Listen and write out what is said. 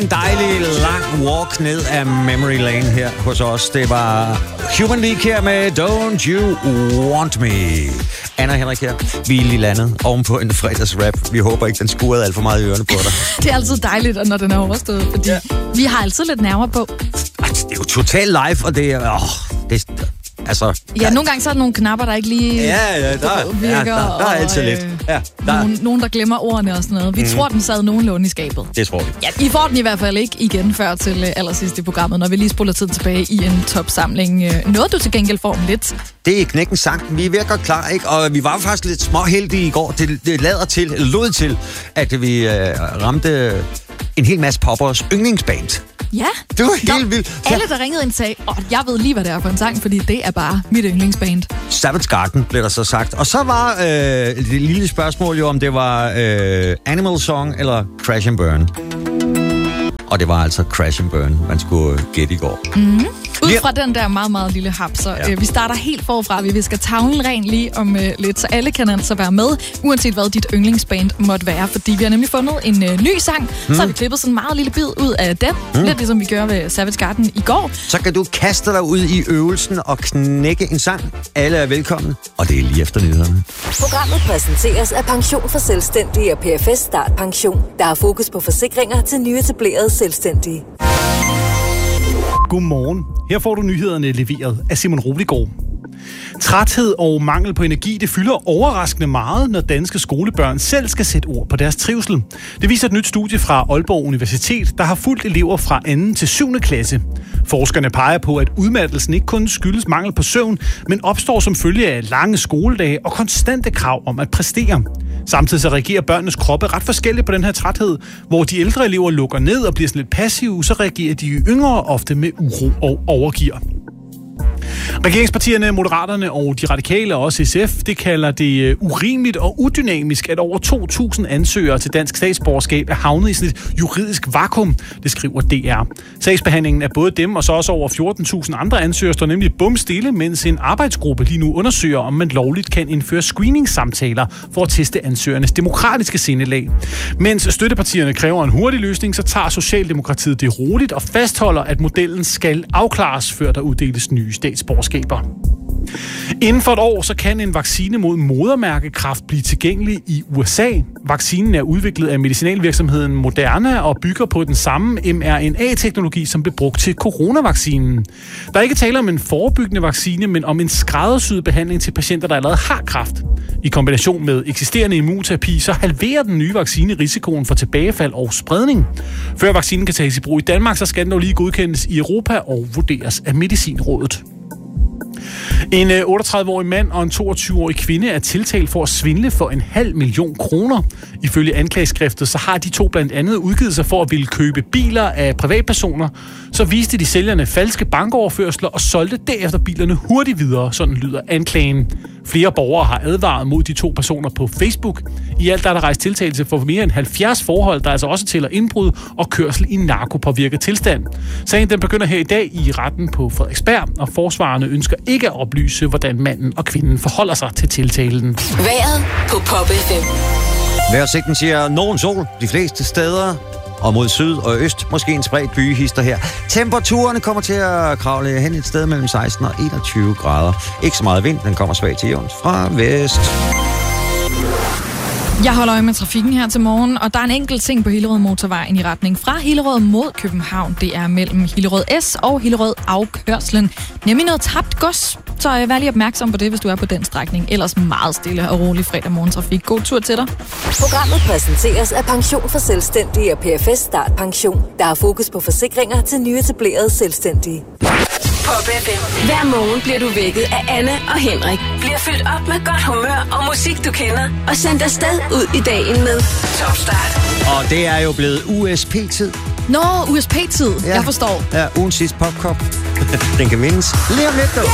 En dejlig lang walk ned af memory lane her hos os. Det var Human League her med Don't You Want Me. Anna og Henrik her. Vi er lige landet ovenpå en fredagsrap. Vi håber ikke, den skurede alt for meget i ørerne på dig. Det er altid dejligt, når den er overstået, fordi vi har altid lidt nerver på. Det er jo totalt live, og det er... Altså, ja, nogle gange så er der nogle knapper, der ikke lige virker. Der er altid lidt. Nogen, der glemmer ordene og sådan noget. Vi tror, den sad nogenlunde i skabet. Det tror vi. Ja, I får den i hvert fald ikke igen før til allersidst i programmet, når vi lige spoler tiden tilbage i en topsamling. Noget du til gengæld får lidt. Det er knækken sang. Vi er ved at gøre klar, ikke? Og vi var faktisk lidt småheldige i går. Det lod til, at vi ramte en hel masse poppers yndlingsband. Ja. Det var helt vildt. Alle, der ringede ind, sagde, jeg ved lige, hvad det er for en sang, fordi det er bare mit yndlingsband. Savage Garden, blev der så sagt. Og så var det lille spørgsmål jo, om det var Animal Song eller Crash and Burn. Og det var altså Crash and Burn, man skulle gætte i går. Mm-hmm. Ud fra den der meget, meget lille hap, så vi starter helt forfra. Vi visker tavlen ren lige om lidt, så alle kan altså være med, uanset hvad dit yndlingsband måtte være. Fordi vi har nemlig fundet en ny sang, så har vi klippet sådan en meget lille bid ud af den. Lidt ligesom vi gør ved Savage Garden i går. Så kan du kaste dig ud i øvelsen og knække en sang. Alle er velkomne, og det er lige efter nyhederne. Programmet præsenteres af Pension for Selvstændige og PFS Start Pension. Der er fokus på forsikringer til nyetablerede selvstændige. Godmorgen. Her får du nyhederne leveret af Simon Roligård. Træthed og mangel på energi, det fylder overraskende meget, når danske skolebørn selv skal sætte ord på deres trivsel. Det viser et nyt studie fra Aalborg Universitet, der har fulgt elever fra 2. til 7. klasse. Forskerne peger på, at udmattelsen ikke kun skyldes mangel på søvn, men opstår som følge af lange skoledage og konstante krav om at præstere. Samtidig så reagerer børnenes kroppe ret forskelligt på den her træthed. Hvor de ældre elever lukker ned og bliver sådan lidt passive, så reagerer de yngre ofte med uro og overgiver. Regeringspartierne, Moderaterne og de radikale og også SF, det kalder det urimeligt og udynamisk, at over 2.000 ansøgere til dansk statsborgerskab er havnet i sådan et juridisk vakuum, det skriver DR. Sagsbehandlingen af både dem og så også over 14.000 andre ansøgere står nemlig bumstille, mens en arbejdsgruppe lige nu undersøger, om man lovligt kan indføre screening-samtaler for at teste ansøgernes demokratiske sindelag. Mens støttepartierne kræver en hurtig løsning, så tager Socialdemokratiet det roligt og fastholder, at modellen skal afklares, før der uddeles nye statsborgerskaber. Inden for et år, så kan en vaccine mod modermærkekræft blive tilgængelig i USA. Vaccinen er udviklet af medicinalvirksomheden Moderna og bygger på den samme mRNA-teknologi, som blev brugt til coronavaccinen. Der er ikke tale om en forebyggende vaccine, men om en skræddersyet behandling til patienter, der allerede har kræft. I kombination med eksisterende immunterapi, så halverer den nye vaccine risikoen for tilbagefald og spredning. Før vaccinen kan tages i brug i Danmark, så skal den dog lige godkendes i Europa og vurderes af Medicinrådet. En 38-årig mand og en 22-årig kvinde er tiltalt for at svindle for 500.000 kroner. Ifølge anklageskriftet så har de to blandt andet udgivet sig for at ville købe biler af privatpersoner. Så viste de sælgerne falske bankoverførsler og solgte derefter bilerne hurtigt videre, sådan lyder anklagen. Flere borgere har advaret mod de to personer på Facebook. I alt er der rejst tiltagelse for mere end 70 forhold, der altså også tæller indbrud og kørsel i narkopåvirket tilstand. Sagen den begynder her i dag i retten på Frederiksberg, og forsvarerne ønsker ikke at oplyse, hvordan manden og kvinden forholder sig til tiltalen. Vejret på Pop FM. Vejrudsigten siger nogen sol de fleste steder, og mod syd og øst måske en spredt byhister her. Temperaturerne kommer til at kravle hen et sted mellem 16 og 21 grader. Ikke så meget vind, den kommer svagt til jævnt fra vest. Jeg holder øje med trafikken her til morgen, og der er en enkelt ting på Hillerød Motorvejen i retning fra Hillerød mod København. Det er mellem Hillerød S og Hillerød afkørslen. Nemlig noget tabt gods, så vær lige opmærksom på det, hvis du er på den strækning. Ellers meget stille og rolig fredag morgentrafik. God tur til dig. Programmet præsenteres af Pension for Selvstændige og PFS Start Pension. Der er fokus på forsikringer til nyetablerede selvstændige. Pop FM. Hver morgen bliver du vækket af Anne og Henrik. Bliver fyldt op med godt humør og musik, du kender. Og sendt afsted ud i dagen med Top Start. Og det er jo blevet USP-tid. Nå, USP-tid. Ja. Jeg forstår. Ja, ugens sidste popkop. Den kan vindes lige om lidt, dog.